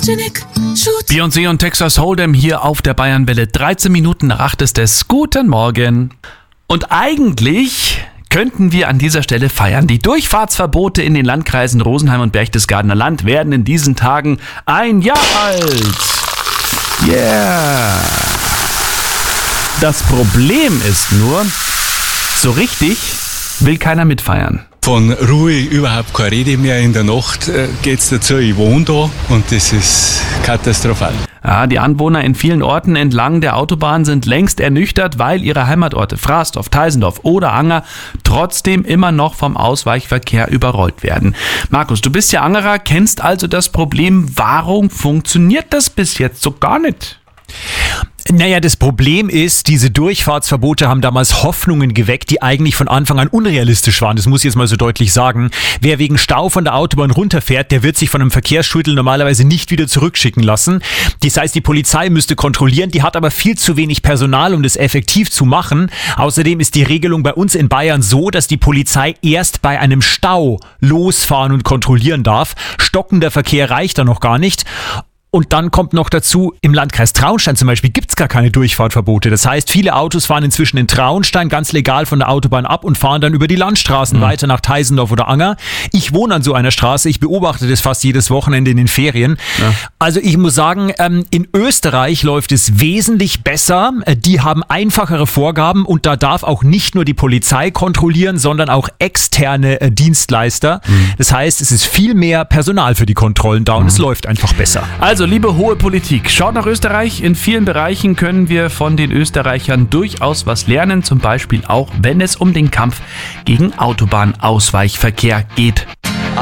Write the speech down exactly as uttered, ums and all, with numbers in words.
Beyoncé und Texas Hold'em hier auf der Bayernwelle. dreizehn Minuten nach acht ist es. Guten Morgen. Und eigentlich könnten wir an dieser Stelle feiern. Die Durchfahrtsverbote in den Landkreisen Rosenheim und Berchtesgadener Land werden in diesen Tagen ein Jahr alt. Yeah. Das Problem ist nur, so richtig will keiner mitfeiern. Von Ruhe überhaupt keine Rede mehr. In der Nacht äh, geht's dazu, ich wohne da und das ist katastrophal. Ja, die Anwohner in vielen Orten entlang der Autobahn sind längst ernüchtert, weil ihre Heimatorte Frasdorf, Teisendorf oder Anger trotzdem immer noch vom Ausweichverkehr überrollt werden. Markus, du bist ja Angerer, kennst also das Problem. Warum funktioniert das bis jetzt so gar nicht? Naja, das Problem ist, diese Durchfahrtsverbote haben damals Hoffnungen geweckt, die eigentlich von Anfang an unrealistisch waren. Das muss ich jetzt mal so deutlich sagen. Wer wegen Stau von der Autobahn runterfährt, der wird sich von einem Verkehrsschuttel normalerweise nicht wieder zurückschicken lassen. Das heißt, die Polizei müsste kontrollieren, die hat aber viel zu wenig Personal, um das effektiv zu machen. Außerdem ist die Regelung bei uns in Bayern so, dass die Polizei erst bei einem Stau losfahren und kontrollieren darf. Stockender Verkehr reicht da noch gar nicht. Und dann kommt noch dazu, im Landkreis Traunstein zum Beispiel gibt's gar keine Durchfahrtverbote. Das heißt, viele Autos fahren inzwischen in Traunstein ganz legal von der Autobahn ab und fahren dann über die Landstraßen mhm. weiter nach Teisendorf oder Anger. Ich wohne an so einer Straße, ich beobachte das fast jedes Wochenende in den Ferien. Ja. Also ich muss sagen, in Österreich läuft es wesentlich besser. Die haben einfachere Vorgaben und da darf auch nicht nur die Polizei kontrollieren, sondern auch externe Dienstleister. Mhm. Das heißt, es ist viel mehr Personal für die Kontrollen da und mhm. es läuft einfach besser. Also, liebe hohe Politik, schaut nach Österreich. In vielen Bereichen können wir von den Österreichern durchaus was lernen. Zum Beispiel auch, wenn es um den Kampf gegen Autobahnausweichverkehr geht.